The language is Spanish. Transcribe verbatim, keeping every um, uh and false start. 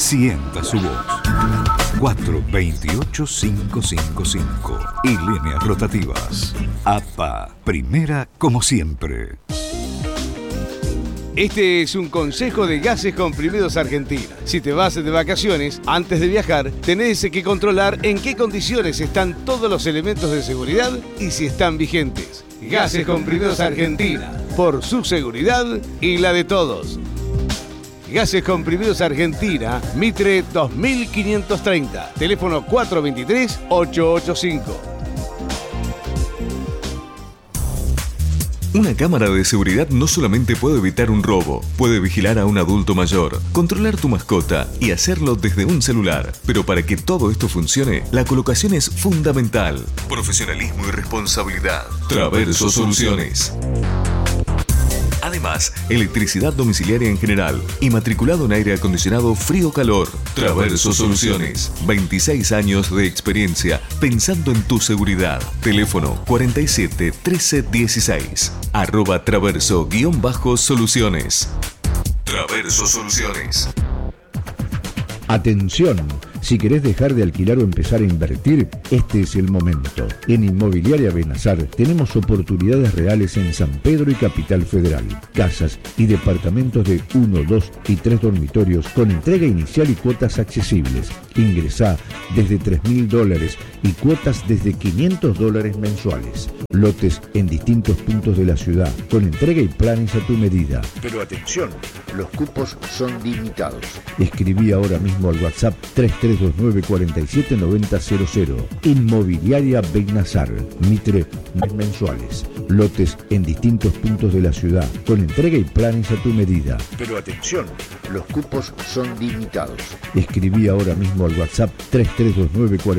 Sienta su voz. cuatro dos ocho, cinco cinco cinco y líneas rotativas. A P A, primera como siempre. Este es un consejo de Gases Comprimidos Argentina. Si te vas de vacaciones, antes de viajar, tenés que controlar en qué condiciones están todos los elementos de seguridad y si están vigentes. Gases Comprimidos Argentina, por su seguridad y la de todos. Gases Comprimidos Argentina, Mitre dos mil quinientos treinta, teléfono cuatro dos tres, ocho ocho cinco. Una cámara de seguridad no solamente puede evitar un robo, puede vigilar a un adulto mayor, controlar tu mascota y hacerlo desde un celular. Pero para que todo esto funcione, la colocación es fundamental. Profesionalismo y responsabilidad. Traverso Soluciones. Además, electricidad domiciliaria en general y matriculado en aire acondicionado frío-calor. Traverso Soluciones. veintiséis años de experiencia pensando en tu seguridad. Teléfono cuarenta y siete, trece, dieciséis. Arroba Traverso guión bajo Soluciones. Traverso Soluciones. Atención, si querés dejar de alquilar o empezar a invertir, este es el momento. En Inmobiliaria Benazar tenemos oportunidades reales en San Pedro y Capital Federal. Casas y departamentos de uno, dos y tres dormitorios con entrega inicial y cuotas accesibles. Ingresá desde tres mil dólares y cuotas desde quinientos dólares mensuales. Lotes en distintos puntos de la ciudad, con entrega y planes a tu medida. Pero atención, los cupos son limitados. Escribí ahora mismo al WhatsApp tres tres dos nueve, cuatro siete, nueve cero cero cero. Inmobiliaria Benazar, Mitre mensuales. Lotes en distintos puntos de la ciudad, con entrega y planes a tu medida. Pero atención, los cupos son limitados. Escribí ahora mismo al WhatsApp tres tres dos nueve, cuatro